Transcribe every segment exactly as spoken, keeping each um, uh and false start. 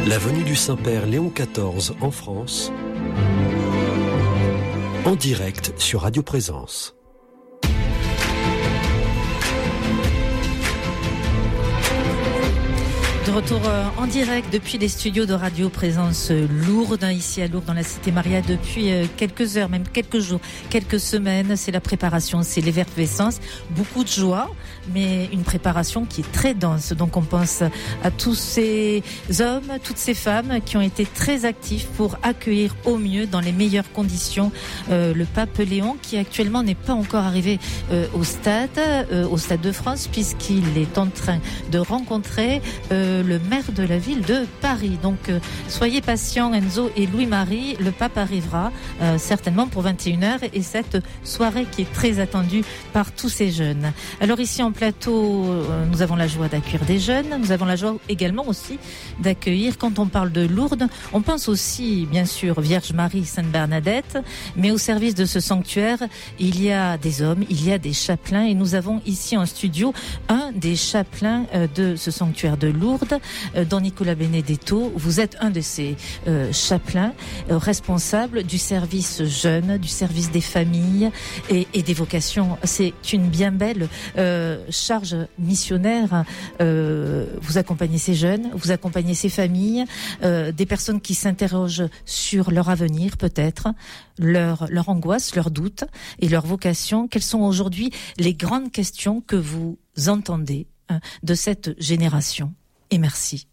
La venue du Saint-Père Léon quatorze en France, en direct sur Radio Présence. De retour en direct depuis les studios de Radio Présence Lourdes, ici à Lourdes, dans la Cité Maria, depuis quelques heures, même quelques jours, quelques semaines. C'est la préparation, c'est l'effervescence, beaucoup de joie, mais une préparation qui est très dense. Donc on pense à tous ces hommes, toutes ces femmes qui ont été très actifs pour accueillir au mieux, dans les meilleures conditions, euh, le pape Léon, qui actuellement n'est pas encore arrivé euh, au stade, euh, au Stade de France, puisqu'il est en train de rencontrer euh, le maire de la ville de Paris. Donc euh, soyez patients, Enzo et Louis-Marie, le pape arrivera euh, certainement pour vingt et une heures, et cette soirée qui est très attendue par tous ces jeunes. Alors ici en plateau, euh, nous avons la joie d'accueillir des jeunes, nous avons la joie également aussi d'accueillir, quand on parle de Lourdes, on pense aussi bien sûr Vierge Marie, Sainte Bernadette, mais au service de ce sanctuaire, il y a des hommes, il y a des chapelains, et nous avons ici en studio un des chapelains euh, de ce sanctuaire de Lourdes, Don Nicolas Benedetto. Vous êtes un de ces euh, chapelains euh, responsables du service jeune, du service des familles et, et des vocations. C'est une bien belle euh, charge missionnaire. Euh, vous accompagnez ces jeunes, vous accompagnez ces familles, euh, des personnes qui s'interrogent sur leur avenir peut-être, leur, leur angoisse, leurs doutes et leur vocation. Quelles sont aujourd'hui les grandes questions que vous entendez hein, de cette génération? Et merci.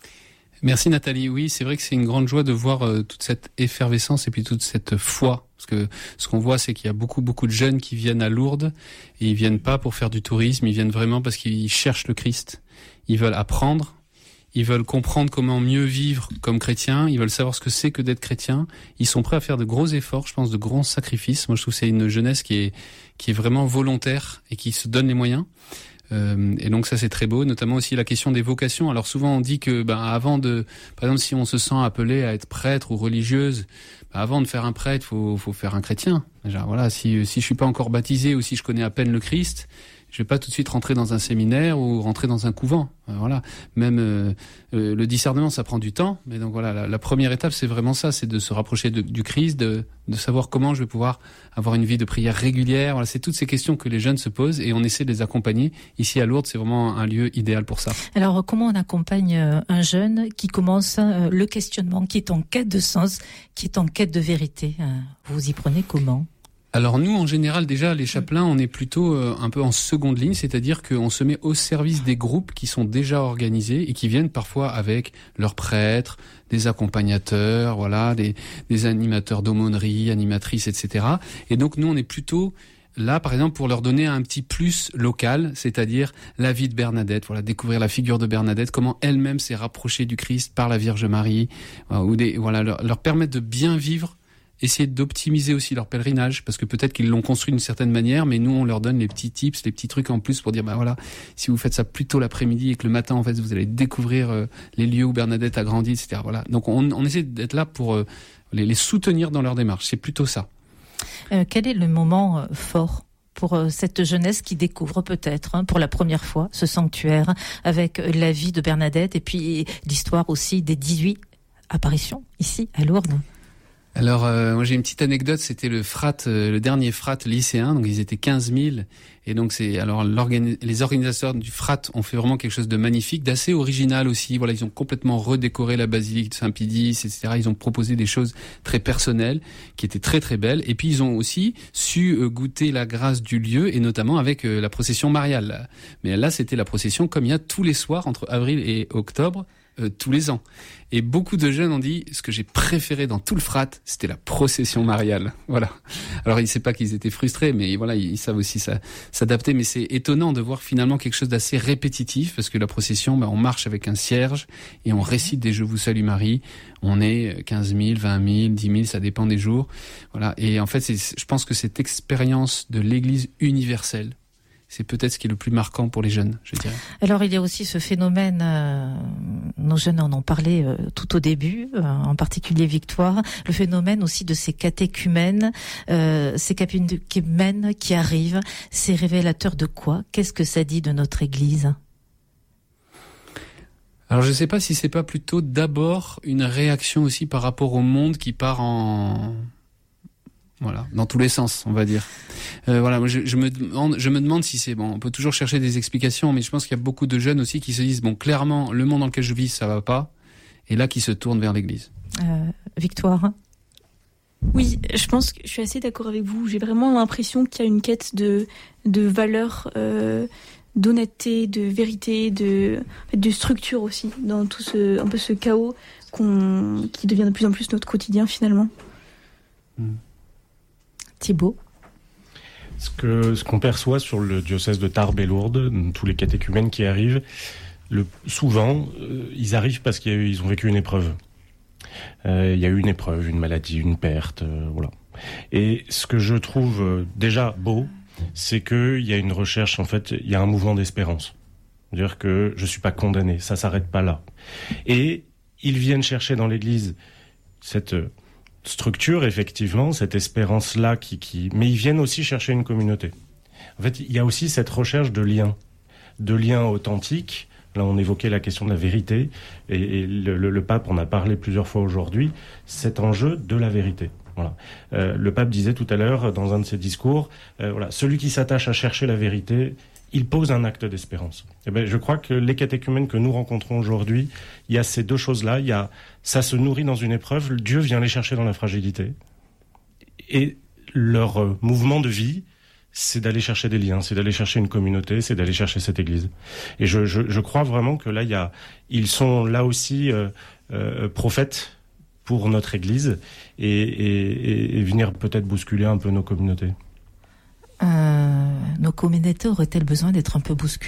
Merci Nathalie. Oui, c'est vrai que c'est une grande joie de voir euh, toute cette effervescence et puis toute cette foi. Parce que ce qu'on voit, c'est qu'il y a beaucoup, beaucoup de jeunes qui viennent à Lourdes et ils viennent pas pour faire du tourisme, ils viennent vraiment parce qu'ils cherchent le Christ. Ils veulent apprendre, ils veulent comprendre comment mieux vivre comme chrétiens, ils veulent savoir ce que c'est que d'être chrétien. Ils sont prêts à faire de gros efforts, je pense, de grands sacrifices. Moi, je trouve que c'est une jeunesse qui est, qui est vraiment volontaire et qui se donne les moyens. Euh, et donc ça c'est très beau, notamment aussi la question des vocations. Alors souvent on dit que ben avant de, par exemple si on se sent appelé à être prêtre ou religieuse, ben, avant de faire un prêtre, faut faut faire un chrétien. Déjà voilà, si si je suis pas encore baptisé ou si je connais à peine le Christ, je vais pas tout de suite rentrer dans un séminaire ou rentrer dans un couvent. Euh, voilà, même euh, euh, le discernement ça prend du temps, mais donc voilà la, la première étape c'est vraiment ça, c'est de se rapprocher de, du Christ, de de savoir comment je vais pouvoir avoir une vie de prière régulière. Voilà, c'est toutes ces questions que les jeunes se posent et on essaie de les accompagner. Ici à Lourdes, c'est vraiment un lieu idéal pour ça. Alors, comment on accompagne un jeune qui commence le questionnement, qui est en quête de sens, qui est en quête de vérité? Vous y prenez comment? Alors nous, en général, déjà, les chapelains, on est plutôt euh, un peu en seconde ligne, c'est-à-dire qu'on se met au service des groupes qui sont déjà organisés et qui viennent parfois avec leurs prêtres, des accompagnateurs, voilà, des, des animateurs d'aumônerie, animatrices, et cetera. Et donc nous, on est plutôt là, par exemple, pour leur donner un petit plus local, c'est-à-dire la vie de Bernadette, voilà, découvrir la figure de Bernadette, comment elle-même s'est rapprochée du Christ par la Vierge Marie, voilà, ou des, voilà, leur, leur permettre de bien vivre. Essayer d'optimiser aussi leur pèlerinage, parce que peut-être qu'ils l'ont construit d'une certaine manière, mais nous, on leur donne les petits tips, les petits trucs en plus pour dire, bah voilà, si vous faites ça plutôt l'après-midi et que le matin, en fait, vous allez découvrir euh, les lieux où Bernadette a grandi, et cetera. Voilà. Donc, on, on essaie d'être là pour euh, les, les soutenir dans leur démarche. C'est plutôt ça. Euh, quel est le moment euh, fort pour euh, cette jeunesse qui découvre peut-être hein, pour la première fois ce sanctuaire avec euh, la vie de Bernadette et puis l'histoire aussi des dix-huit apparitions ici à Lourdes? Alors, euh, moi j'ai une petite anecdote, c'était le frat, euh, le dernier frat lycéen, donc ils étaient quinze mille, et donc c'est, alors l'organi- les organisateurs du frat ont fait vraiment quelque chose de magnifique, d'assez original aussi, voilà, ils ont complètement redécoré la basilique de Saint-Pédis, et cetera, ils ont proposé des choses très personnelles, qui étaient très très belles, et puis ils ont aussi su euh, goûter la grâce du lieu, et notamment avec euh, la procession mariale, mais là c'était la procession comme il y a tous les soirs, entre avril et octobre, Euh, tous les ans. Et beaucoup de jeunes ont dit, ce que j'ai préféré dans tout le frat, c'était la procession mariale. Voilà. Alors, ils ne savent pas qu'ils étaient frustrés, mais voilà, ils, ils savent aussi ça, s'adapter. Mais c'est étonnant de voir finalement quelque chose d'assez répétitif, parce que la procession, bah, on marche avec un cierge et on récite des Je vous salue Marie. On est quinze mille, vingt mille, dix mille, ça dépend des jours. Voilà. Et en fait, c'est, je pense que cette expérience de l'Église universelle, c'est peut-être ce qui est le plus marquant pour les jeunes, je dirais. Alors, il y a aussi ce phénomène, euh, nos jeunes en ont parlé euh, tout au début, euh, en particulier Victoire, le phénomène aussi de ces catéchumènes, euh, ces catéchumènes qui arrivent, c'est révélateur de quoi? Qu'est-ce que ça dit de notre Église? Alors je ne sais pas si c'est pas plutôt d'abord une réaction aussi par rapport au monde qui part en... Voilà, dans tous les sens, on va dire. Euh, voilà, moi je, je me demande, je me demande si c'est bon. On peut toujours chercher des explications, mais je pense qu'il y a beaucoup de jeunes aussi qui se disent bon, clairement, le monde dans lequel je vis, ça va pas, et là qui se tournent vers l'Église. Euh, Victoire. Oui, je pense que je suis assez d'accord avec vous. J'ai vraiment l'impression qu'il y a une quête de de valeurs, euh, d'honnêteté, de vérité, de de structure aussi dans tout ce un peu ce chaos qu'on qui devient de plus en plus notre quotidien finalement. Mmh. Thibaut. Ce que ce qu'on perçoit sur le diocèse de Tarbes et Lourdes, tous les catéchumènes qui arrivent, le, souvent euh, ils arrivent parce qu'ils ils ont vécu une épreuve. Euh, il y a eu une épreuve, une maladie, une perte, euh, voilà. Et ce que je trouve euh, déjà beau, c'est que il y a une recherche, en fait, il y a un mouvement d'espérance. C'est-à-dire que je suis pas condamné, ça s'arrête pas là. Et ils viennent chercher dans l'Église cette euh, structure, effectivement, cette espérance-là, qui, qui, mais ils viennent aussi chercher une communauté. En fait, il y a aussi cette recherche de liens, de liens authentiques. Là, on évoquait la question de la vérité, et, et le, le, le pape en a parlé plusieurs fois aujourd'hui, cet enjeu de la vérité. Voilà. Euh, le pape disait tout à l'heure, dans un de ses discours, euh, voilà, celui qui s'attache à chercher la vérité, il pose un acte d'espérance. Et ben, je crois que les catéchumènes que nous rencontrons aujourd'hui, il y a ces deux choses-là. Il y a, ça se nourrit dans une épreuve. Dieu vient les chercher dans la fragilité. Et leur euh, mouvement de vie, c'est d'aller chercher des liens, c'est d'aller chercher une communauté, c'est d'aller chercher cette Église. Et je, je, je crois vraiment que là, il y a, ils sont là aussi euh, euh, prophètes pour notre Église et, et, et venir peut-être bousculer un peu nos communautés. Euh, nos communautés auraient-elles besoin d'être un peu bousculées ?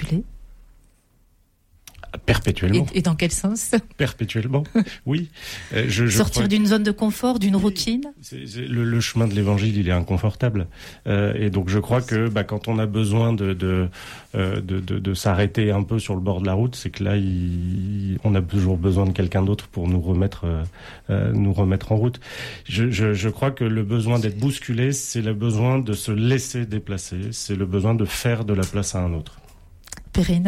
Perpétuellement. Et, et dans quel sens ? Perpétuellement, oui. Euh, je, je Sortir crois... d'une zone de confort, d'une routine ? c'est, c'est, le, le chemin de l'Évangile, il est inconfortable. Euh, et donc je crois que bah, quand on a besoin de de, euh, de, de, de s'arrêter un peu sur le bord de la route, c'est que là, il, on a toujours besoin de quelqu'un d'autre pour nous remettre, euh, nous remettre en route. Je, je, je crois que le besoin d'être bousculé, c'est le besoin de se laisser déplacer, c'est le besoin de faire de la place à un autre. Perrine ?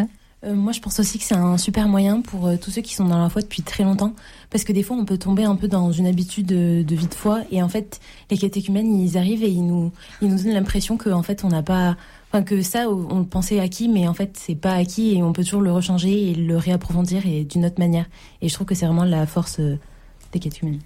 Euh, moi, je pense aussi que c'est un super moyen pour euh, tous ceux qui sont dans la foi depuis très longtemps, parce que des fois, on peut tomber un peu dans une habitude de, de vie de foi, et en fait, les catéchumènes, ils arrivent et ils nous, ils nous donnent l'impression que, en fait, on n'a pas, enfin, que ça, on le pensait acquis, mais en fait, c'est pas acquis, et on peut toujours le rechanger et le réapprofondir et d'une autre manière. Et je trouve que c'est vraiment la force euh, des catéchumènes.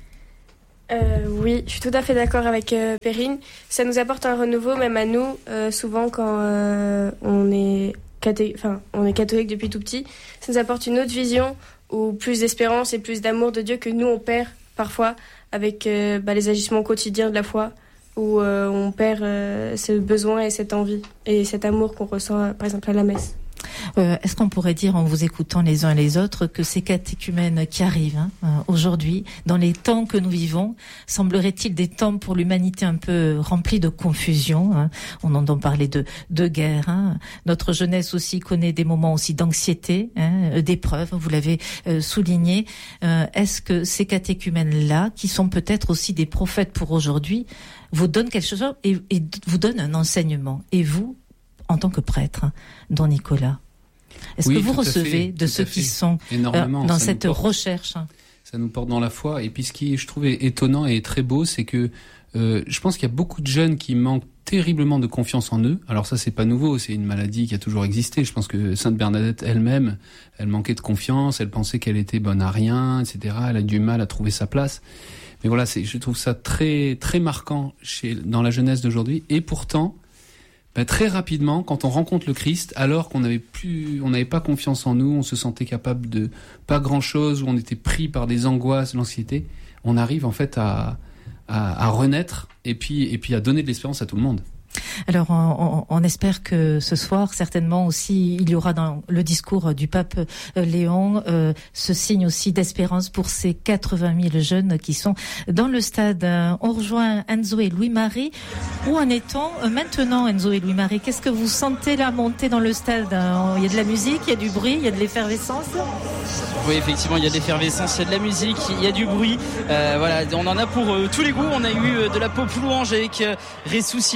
Euh, oui, je suis tout à fait d'accord avec euh, Perrine. Ça nous apporte un renouveau, même à nous, euh, souvent quand euh, on est Cathé... Enfin, on est catholique depuis tout petit, ça nous apporte une autre vision ou plus d'espérance et plus d'amour de Dieu que nous on perd parfois avec euh, bah, les agissements quotidiens de la foi où euh, on perd euh, ce besoin et cette envie et cet amour qu'on ressent par exemple à la messe. Euh, est-ce qu'on pourrait dire, en vous écoutant les uns les autres, que ces catéchumènes qui arrivent hein, euh, aujourd'hui, dans les temps que nous vivons, semblerait-il des temps pour l'humanité un peu remplis de confusion hein. On entend parler de, de guerre. Hein. Notre jeunesse aussi connaît des moments aussi d'anxiété, hein, d'épreuves, vous l'avez euh, souligné. Euh, est-ce que ces catéchumènes-là, qui sont peut-être aussi des prophètes pour aujourd'hui, vous donnent quelque chose et, et vous donnent un enseignement ? Et vous, en tant que prêtre, hein, don Nicolas, est-ce oui, que vous recevez fait, de ceux qui sont euh, dans ça cette porte, recherche hein. Ça nous porte dans la foi. Et puis ce qui, je trouve, est étonnant et très beau, c'est que euh, je pense qu'il y a beaucoup de jeunes qui manquent terriblement de confiance en eux. Alors ça, c'est pas nouveau, c'est une maladie qui a toujours existé. Je pense que Sainte Bernadette elle-même, elle manquait de confiance, elle pensait qu'elle était bonne à rien, et cetera. Elle a du mal à trouver sa place. Mais voilà, c'est, je trouve ça très très marquant chez, dans la jeunesse d'aujourd'hui. Et pourtant, ben, très rapidement, quand on rencontre le Christ, alors qu'on n'avait plus, on n'avait pas confiance en nous, on se sentait capable de pas grand-chose, où on était pris par des angoisses, l'anxiété, on arrive en fait à, à, à renaître et puis, et puis à donner de l'espérance à tout le monde. Alors, on, on espère que ce soir, certainement aussi, il y aura dans le discours du pape Léon euh, ce signe aussi d'espérance pour ces quatre-vingt mille jeunes qui sont dans le stade. On rejoint Enzo et Louis-Marie. Où en est-on maintenant, Enzo et Louis-Marie ? Qu'est-ce que vous sentez là monter dans le stade ? Il y a de la musique, il y a du bruit, il y a de l'effervescence ? Oui, effectivement, il y a de l'effervescence, il y a de la musique, il y a du bruit. Euh, voilà, on en a pour euh, tous les goûts. On a eu euh, de la pop louange avec euh, Ressuscito, une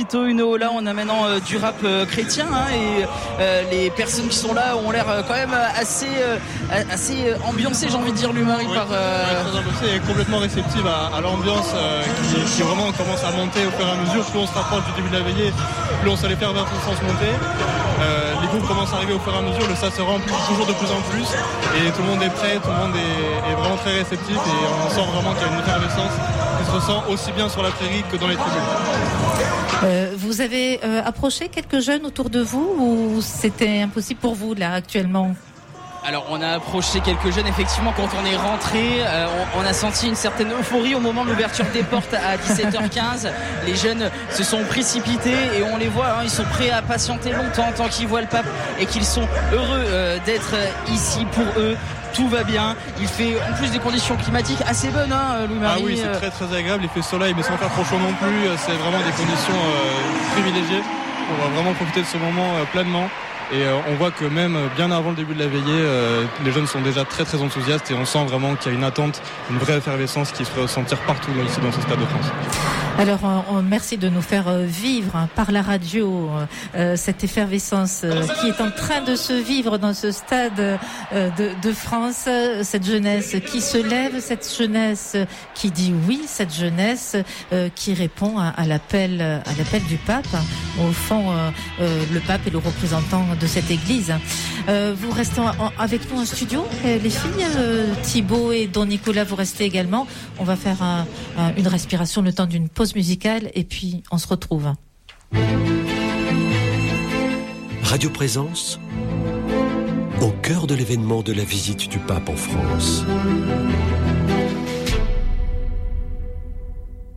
latino. Là, on a maintenant euh, du rap euh, chrétien hein, et euh, les personnes qui sont là ont l'air euh, quand même assez, euh, assez ambiancées, j'ai envie de dire, Louis-Marie. Oui, par. Euh... Oui, très ambiancée et complètement réceptive à, à l'ambiance euh, qui, qui vraiment commence à monter au fur et à mesure. Plus on se rapproche du début de la veillée, plus on sent les effervescences monter. Euh, les groupes commencent à arriver au fur et à mesure, le stade se remplit toujours de plus en plus et tout le monde est prêt, tout le monde est, est vraiment très réceptif et on sent vraiment qu'il y a une effervescence qui se ressent aussi bien sur la prairie que dans les tribunes. Euh, vous avez euh, approché quelques jeunes autour de vous ou c'était impossible pour vous là actuellement ? Alors on a approché quelques jeunes, effectivement quand on est rentré, euh, on, on a senti une certaine euphorie au moment de l'ouverture des portes à dix-sept heures quinze. Les jeunes se sont précipités et on les voit, hein, ils sont prêts à patienter longtemps tant qu'ils voient le pape et qu'ils sont heureux euh, d'être ici pour eux. Tout va bien, il fait en plus des conditions climatiques assez bonnes, hein, Louis-Marie. Ah oui, c'est très très agréable, il fait soleil mais sans faire trop chaud non plus, c'est vraiment des conditions euh, privilégiées. On va vraiment profiter de ce moment euh, pleinement. Et euh, on voit que même bien avant le début de la veillée, euh, les jeunes sont déjà très très enthousiastes et on sent vraiment qu'il y a une attente, une vraie effervescence qui se fait ressentir partout là, ici dans ce Stade de France. Alors, on, on, merci de nous faire vivre hein, par la radio euh, cette effervescence euh, qui est en train de se vivre dans ce Stade euh, de, de France, cette jeunesse qui se lève, cette jeunesse qui dit oui, cette jeunesse euh, qui répond à, à l'appel, à l'appel du pape. Au fond, euh, euh, le pape est le représentant de cette église. Euh, vous restez en, en, avec nous en studio, les filles, euh, Thibaut et Don Nicolas, vous restez également. On va faire un, un, une respiration le temps d'une pause musicale et puis on se retrouve. Radio Présence, au cœur de l'événement de la visite du pape en France.